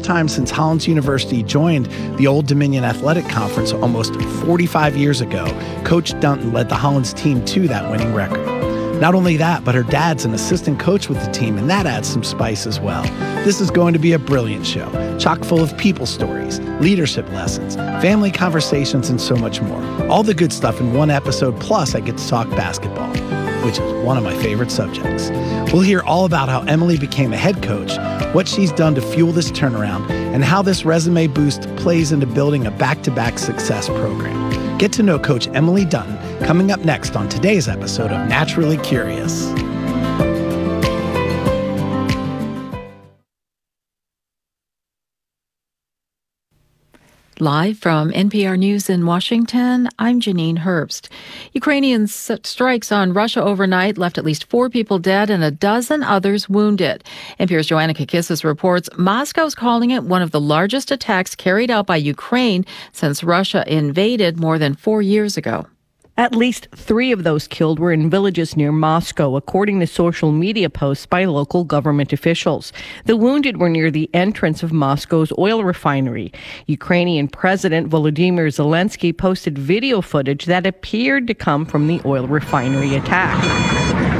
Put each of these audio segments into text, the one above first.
time since Hollins University joined the Old Dominion Athletic Conference almost 45 years ago, Coach Dunton led the Hollins team to that winning record. Not only that, but her dad's an assistant coach with the team, and that adds some spice as well. This is going to be a brilliant show, chock full of people stories, leadership lessons, family conversations, and so much more. All the good stuff in one episode, plus I get to talk basketball, which is one of my favorite subjects. We'll hear all about how Emily became a head coach, what she's done to fuel this turnaround, and how this resume boost plays into building a back-to-back success program. Get to know Coach Emily Dunton coming up next on today's episode of Naturally Curious. Live from NPR News in Washington, I'm Janine Herbst. Ukrainian strikes on Russia overnight left at least 4 people dead and a dozen others wounded. NPR's Joanna Kakissis reports Moscow's calling it one of the largest attacks carried out by Ukraine since Russia invaded more than 4 years ago. At least 3 of those killed were in villages near Moscow, according to social media posts by local government officials. The wounded were near the entrance of Moscow's oil refinery. Ukrainian President Volodymyr Zelensky posted video footage that appeared to come from the oil refinery attack.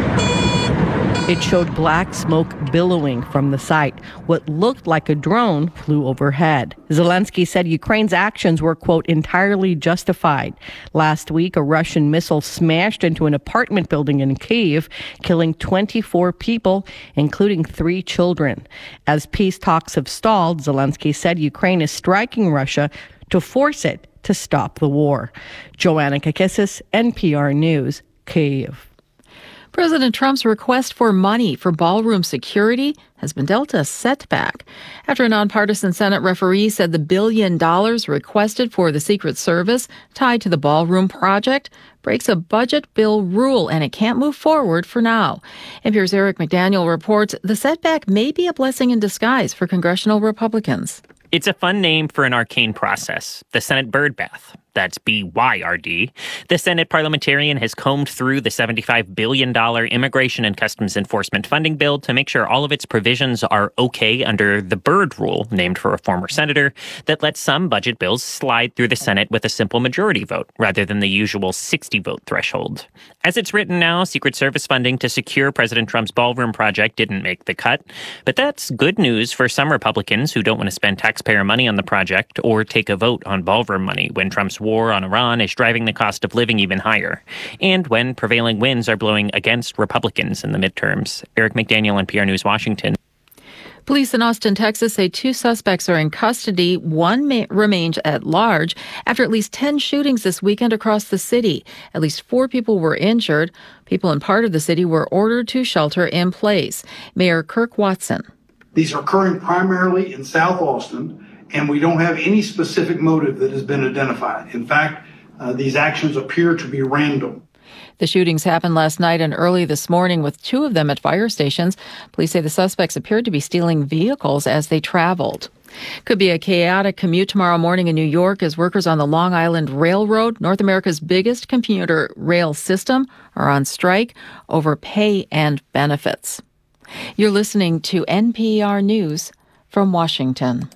It showed black smoke billowing from the site. What looked like a drone flew overhead. Zelensky said Ukraine's actions were, quote, entirely justified. Last week, a Russian missile smashed into an apartment building in Kyiv, killing 24 people, including 3 children. As peace talks have stalled, Zelensky said Ukraine is striking Russia to force it to stop the war. Joanna Kakissis, NPR News, Kyiv. President Trump's request for money for ballroom security has been dealt a setback after a nonpartisan Senate referee said the $1 billion requested for the Secret Service tied to the ballroom project breaks a budget bill rule and it can't move forward for now. NPR's Eric McDaniel reports the setback may be a blessing in disguise for congressional Republicans. It's a fun name for an arcane process, the Senate birdbath. That's BYRD. The Senate parliamentarian has combed through the $75 billion Immigration and Customs Enforcement funding bill to make sure all of its provisions are okay under the Byrd rule, named for a former senator, that lets some budget bills slide through the Senate with a simple majority vote, rather than the usual 60-vote threshold. As it's written now, Secret Service funding to secure President Trump's ballroom project didn't make the cut. But that's good news for some Republicans who don't want to spend taxpayer money on the project or take a vote on ballroom money when Trump's war on Iran is driving the cost of living even higher, and when prevailing winds are blowing against Republicans in the midterms. Eric McDaniel, NPR News, Washington. Police in Austin, Texas say 2 suspects are in custody. One remains at large after at least 10 shootings this weekend across the city. At least 4 people were injured. People in part of the city were ordered to shelter in place. Mayor Kirk Watson. These are occurring primarily in South Austin, and we don't have any specific motive that has been identified. In fact, these actions appear to be random. The shootings happened last night and early this morning, with 2 of them at fire stations. Police say the suspects appeared to be stealing vehicles as they traveled. Could be a chaotic commute tomorrow morning in New York as workers on the Long Island Railroad, North America's biggest commuter rail system, are on strike over pay and benefits. You're listening to NPR News from Washington.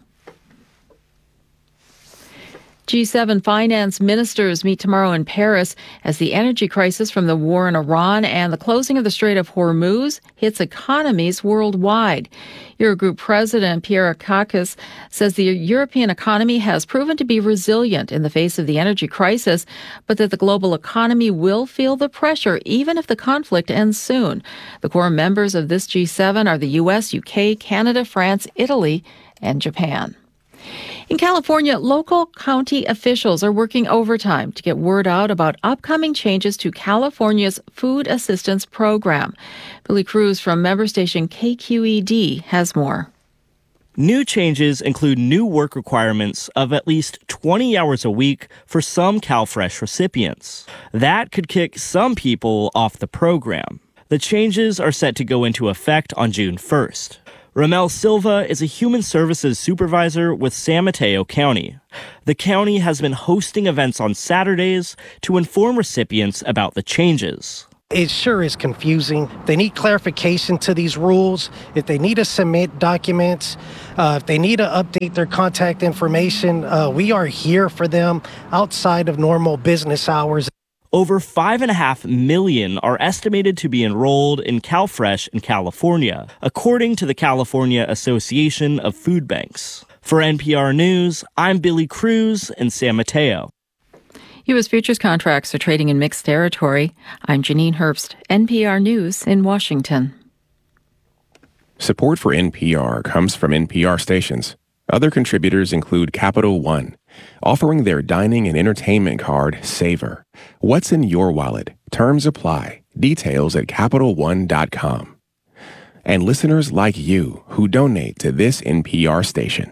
G7 finance ministers meet tomorrow in Paris as the energy crisis from the war in Iran and the closing of the Strait of Hormuz hits economies worldwide. Eurogroup President Pierre Kakis says the European economy has proven to be resilient in the face of the energy crisis, but that the global economy will feel the pressure even if the conflict ends soon. The core members of this G7 are the U.S., U.K., Canada, France, Italy, and Japan. In California, local county officials are working overtime to get word out about upcoming changes to California's food assistance program. Billy Cruz from member station KQED has more. New changes include new work requirements of at least 20 hours a week for some CalFresh recipients. That could kick some people off the program. The changes are set to go into effect on June 1st. Ramel Silva is a human services supervisor with San Mateo County. The county has been hosting events on Saturdays to inform recipients about the changes. It sure is confusing. They need clarification to these rules. If they need to submit documents, if they need to update their contact information, we are here for them outside of normal business hours. Over 5.5 million are estimated to be enrolled in CalFresh in California, according to the California Association of Food Banks. For NPR News, I'm Billy Cruz in San Mateo. U.S. futures contracts are trading in mixed territory. I'm Janine Herbst, NPR News in Washington. Support for NPR comes from NPR stations. Other contributors include Capital One, offering their dining and entertainment card, Savor. What's in your wallet? Terms apply. Details at CapitalOne.com. And listeners like you who donate to this NPR station.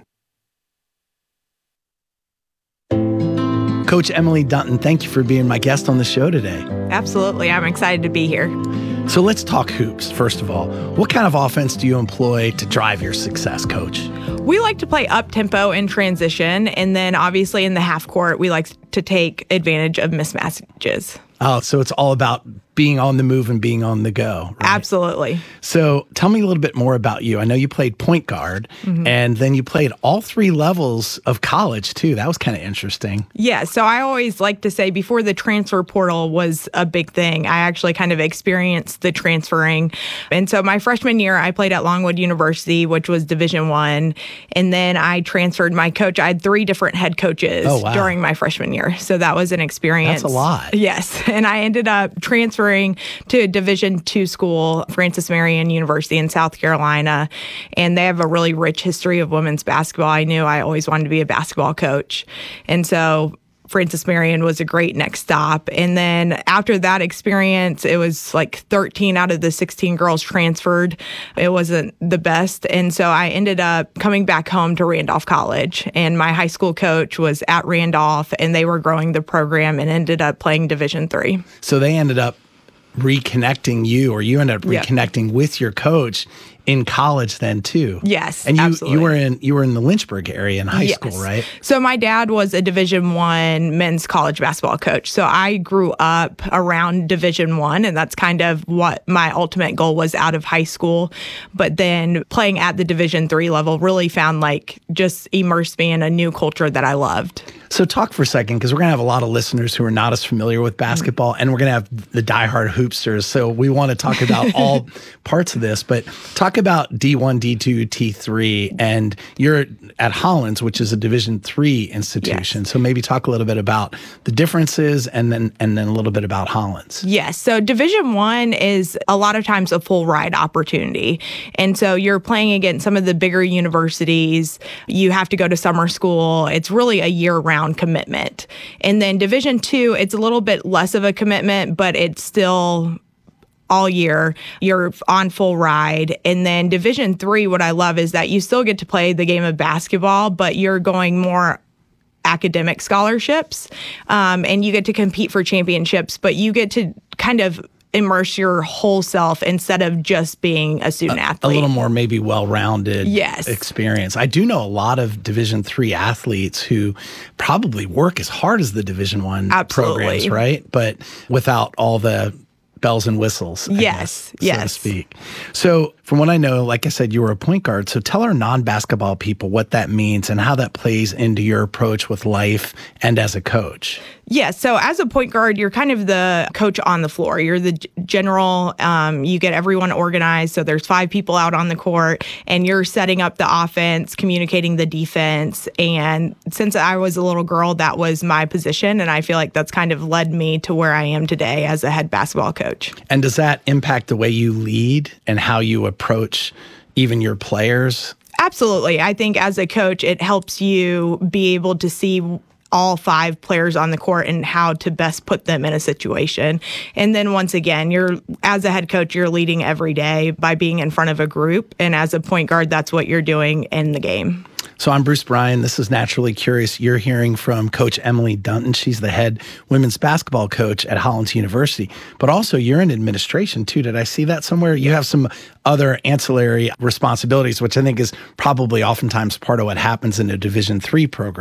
Coach Emily Dunton, thank you for being my guest on the show today. Absolutely. I'm excited to be here. So let's talk hoops, first of all. What kind of offense do you employ to drive your success, Coach? We like to play up-tempo in transition, and then obviously in the half court, we like to take advantage of mismatches. Oh, so it's all about being on the move and being on the go. Right? Absolutely. So tell me a little bit more about you. I know you played point guard, and then you played all three levels of college, too. That was kind of interesting. Yeah, so I always like to say before the transfer portal was a big thing, I actually kind of experienced the transferring. And so my freshman year, I played at Longwood University, which was Division I, and then I transferred my coach. I had 3 different head coaches during my freshman year, so that was an experience. That's a lot. Yes, and I ended up transferring to a Division II school, Francis Marion University in South Carolina, and they have a really rich history of women's basketball. I knew I always wanted to be a basketball coach, and so Francis Marion was a great next stop. And then after that experience, it was like 13 out of the 16 girls transferred. It wasn't the best. And so I ended up coming back home to Randolph College. And my high school coach was at Randolph, and they were growing the program and ended up playing Division III. So they ended up reconnecting you, or you ended up reconnecting with your coach in college then too. Yes, and absolutely. you were in the Lynchburg area in high school, right? So my dad was a Division I men's college basketball coach. So I grew up around Division I, and that's kind of what my ultimate goal was out of high school. But then playing at the Division III level really found just immersed me in a new culture that I loved. So talk for a second, because we're going to have a lot of listeners who are not as familiar with basketball, and we're going to have the diehard hoopsters. So we want to talk about all parts of this, but talk about D1, D2, T3, and you're at Hollins, which is a Division III institution. Yes. So maybe talk a little bit about the differences, and then a little bit about Hollins. Yes. So Division I is a lot of times a full ride opportunity. And so you're playing against some of the bigger universities. You have to go to summer school. It's really a year-round commitment. And then Division II, it's a little bit less of a commitment, but it's still all year. You're on full ride. And then Division III, what I love is that you still get to play the game of basketball, but you're going more academic scholarships, and you get to compete for championships, but you get to kind of immerse your whole self instead of just being a student athlete. A little more maybe well-rounded experience. I do know a lot of Division III athletes who probably work as hard as the Division I programs, right? But without all the bells and whistles, I guess, so to speak. So from what I know, like I said, you were a point guard. So tell our non-basketball people what that means and how that plays into your approach with life and as a coach. Yeah, so as a point guard, you're kind of the coach on the floor. You're the general. You get everyone organized. So there's 5 people out on the court, and you're setting up the offense, communicating the defense. And since I was a little girl, that was my position. And I feel like that's kind of led me to where I am today as a head basketball coach. And does that impact the way you lead and how you approach even your players? Absolutely. I think as a coach, it helps you be able to see all 5 players on the court and how to best put them in a situation. And then once again, as a head coach, you're leading every day by being in front of a group. And as a point guard, that's what you're doing in the game. So I'm Bruce Bryan. This is Naturally Curious. You're hearing from Coach Emily Dunton. She's the head women's basketball coach at Hollins University. But also you're in administration too. Did I see that somewhere? You have some other ancillary responsibilities, which I think is probably oftentimes part of what happens in a Division III program.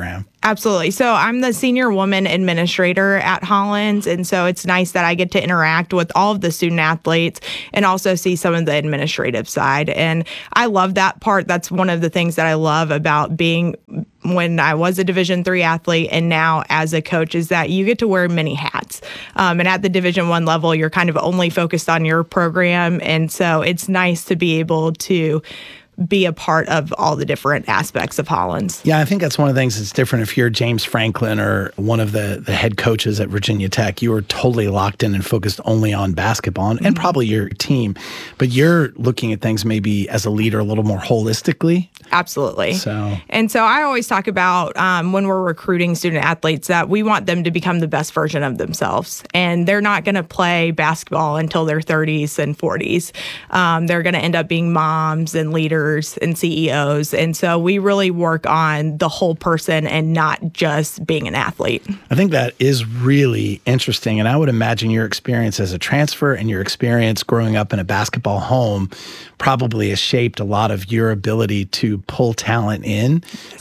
Absolutely. So I'm the senior woman administrator at Hollins. And so it's nice that I get to interact with all of the student athletes and also see some of the administrative side. And I love that part. That's one of the things that I love about being when I was a Division III athlete and now as a coach is that you get to wear many hats. And at the Division I level, you're kind of only focused on your program. And so it's nice to be able to be a part of all the different aspects of Hollins. Yeah, I think that's one of the things that's different. If you're James Franklin or one of the head coaches at Virginia Tech, you are totally locked in and focused only on basketball and probably your team. But you're looking at things maybe as a leader a little more holistically. Absolutely. And so I always talk about when we're recruiting student athletes that we want them to become the best version of themselves. And they're not going to play basketball until their 30s and 40s. They're going to end up being moms and leaders and CEOs. And so we really work on the whole person and not just being an athlete. I think that is really interesting. And I would imagine your experience as a transfer and your experience growing up in a basketball home probably has shaped a lot of your ability to pull talent in.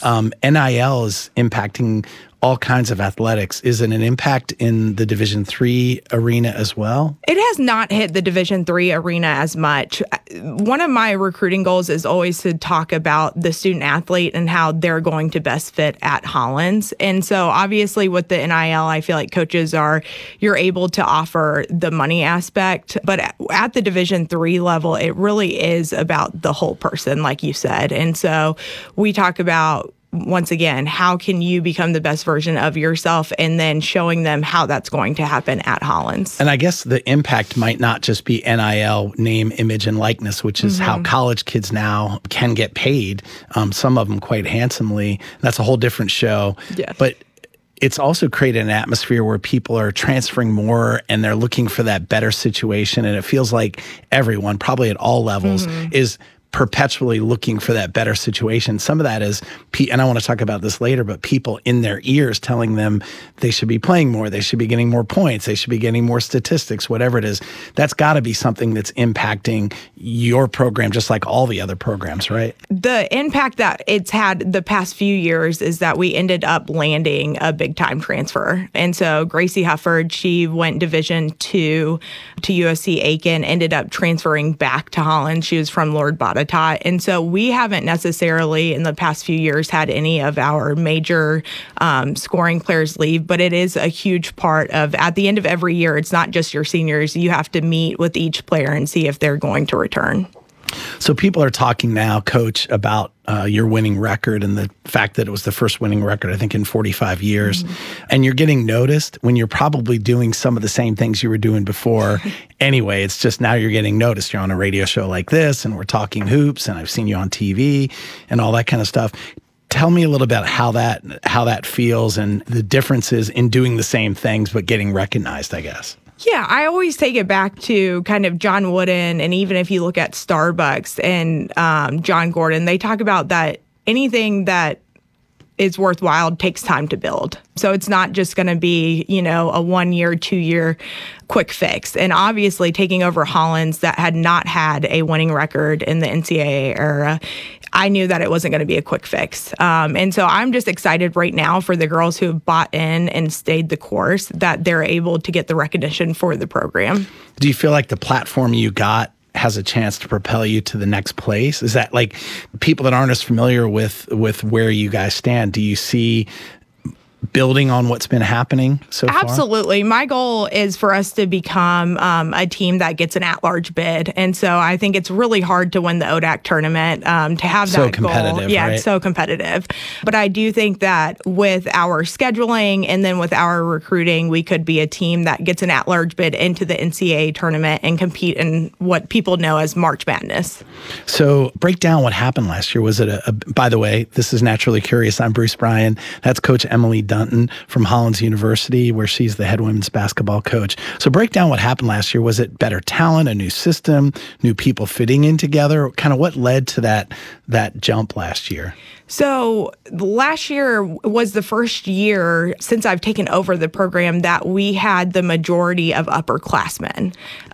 NIL is impacting all kinds of athletics. Is it an impact in the Division III arena as well? It has not hit the Division III arena as much. One of my recruiting goals is always to talk about the student athlete and how they're going to best fit at Hollins. And so obviously with the NIL, I feel like you're able to offer the money aspect. But at the Division III level, it really is about the whole person, like you said. And so we talk about, once again, how can you become the best version of yourself and then showing them how that's going to happen at Hollins. And I guess the impact might not just be NIL, name, image, and likeness, which is how college kids now can get paid, some of them quite handsomely. That's a whole different show. Yes. But it's also created an atmosphere where people are transferring more and they're looking for that better situation. And it feels like everyone, probably at all levels, is perpetually looking for that better situation. Some of that is, and I want to talk about this later, but people in their ears telling them they should be playing more, they should be getting more points, they should be getting more statistics, whatever it is. That's got to be something that's impacting your program just like all the other programs, right? The impact that it's had the past few years is that we ended up landing a big-time transfer. And so Gracie Hufford, she went Division II to USC Aiken, ended up transferring back to Hollins. She was from Lord Botetourt. And so we haven't necessarily in the past few years had any of our major scoring players leave, but it is a huge part of, at the end of every year, it's not just your seniors. You have to meet with each player and see if they're going to return. So people are talking now, Coach, about your winning record and the fact that it was the first winning record, I think, in 45 years. And you're getting noticed when you're probably doing some of the same things you were doing before. Anyway, it's just now you're getting noticed. You're on a radio show like this, and we're talking hoops, and I've seen you on TV and all that kind of stuff. Tell me a little bit how that feels and the differences in doing the same things but getting recognized, I guess. Yeah, I always take it back to kind of John Wooden, and even if you look at Starbucks and John Gordon, they talk about that anything that is worthwhile takes time to build. So it's not just going to be, a 1 year, 2 year quick fix. And obviously taking over Hollins that had not had a winning record in the NCAA era, I knew that it wasn't going to be a quick fix. And so I'm just excited right now for the girls who have bought in and stayed the course that they're able to get the recognition for the program. Do you feel like the platform you got has a chance to propel you to the next place? Is that like people that aren't as familiar with where you guys stand? Do you see building on what's been happening so far? Absolutely. My goal is for us to become a team that gets an at-large bid. And so I think it's really hard to win the ODAC tournament, to have that goal. Yeah, right? It's so competitive. But I do think that with our scheduling and then with our recruiting, we could be a team that gets an at-large bid into the NCAA tournament and compete in what people know as March Madness. So break down what happened last year. Was it by the way, this is Naturally Curious. I'm Bruce Bryan. That's Coach Emily Dunton from Hollins University, where she's the head women's basketball coach. So break down what happened last year. Was it better talent, a new system, new people fitting in together? Kind of what led to that jump last year? So last year was the first year since I've taken over the program that we had the majority of upperclassmen.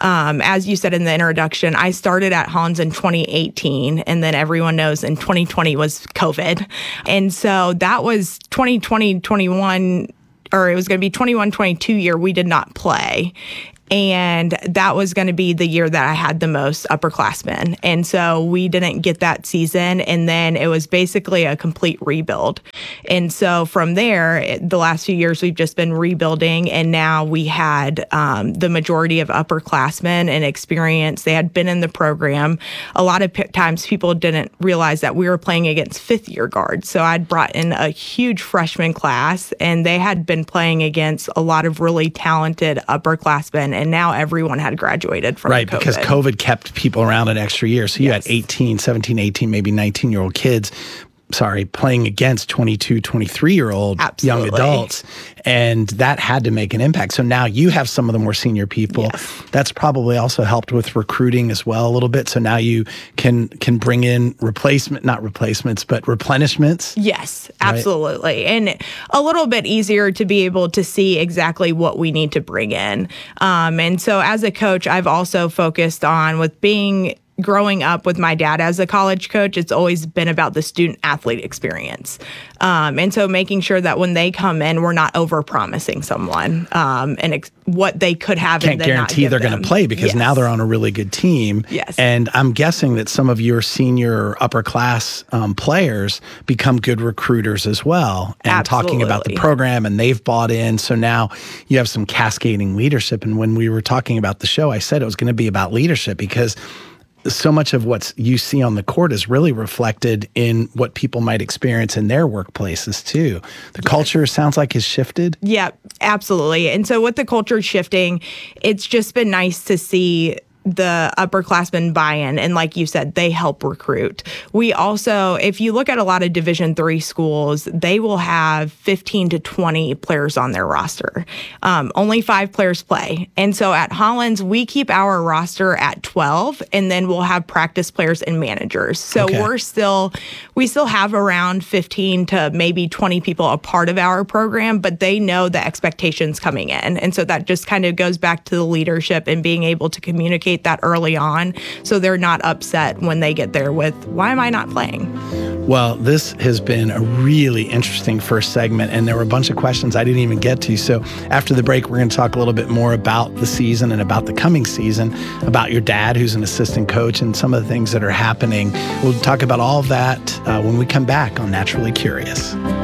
As you said in the introduction, I started at Hollins in 2018, and then everyone knows in 2020 was COVID. And so that was 2020, 21, or it was going to be 21, 22 year, we did not play. And that was going to be the year that I had the most upperclassmen. And so we didn't get that season. And then it was basically a complete rebuild. And so from there, the last few years, we've just been rebuilding. And now we had the majority of upperclassmen and experience. They had been in the program. A lot of times people didn't realize that we were playing against fifth-year guards. So I'd brought in a huge freshman class, and they had been playing against a lot of really talented upperclassmen. And now everyone had graduated from right, COVID. because COVID kept people around an extra year. So you Yes. had 18, 17, 18, maybe 19-year-old kids, playing against 22, 23-year-old young adults. And that had to make an impact. So now you have some of the more senior people. Yes. That's probably also helped with recruiting as well a little bit. So now you can bring in not replacements, but replenishments. Yes, absolutely. Right? And a little bit easier to be able to see exactly what we need to bring in. And so as a coach, I've also focused on growing up with my dad as a college coach, it's always been about the student athlete experience. And so making sure that when they come in, we're not over-promising someone what they could have. Can't and then guarantee they're going to play because now they're on a really good team. Yes. And I'm guessing that some of your senior upper class players become good recruiters as well. And Absolutely. Talking about the program, and they've bought in. So now you have some cascading leadership. And when we were talking about the show, I said it was going to be about leadership because so much of what you see on the court is really reflected in what people might experience in their workplaces too. The culture sounds like has shifted. Yeah, absolutely. And so with the culture shifting, it's just been nice to see the upperclassmen buy-in. And like you said, they help recruit. We also, if you look at a lot of Division III schools, they will have 15 to 20 players on their roster. Only 5 players play. And so at Hollins, we keep our roster at 12, and then we'll have practice players and managers. So we still have around 15 to maybe 20 people a part of our program, but they know the expectations coming in. And so that just kind of goes back to the leadership and being able to communicate that early on so they're not upset when they get there with, why am I not playing? Well, this has been a really interesting first segment, and there were a bunch of questions I didn't even get to. So after the break, we're going to talk a little bit more about the season and about the coming season, about your dad, who's an assistant coach, and some of the things that are happening. We'll talk about all of that when we come back on Naturally Curious.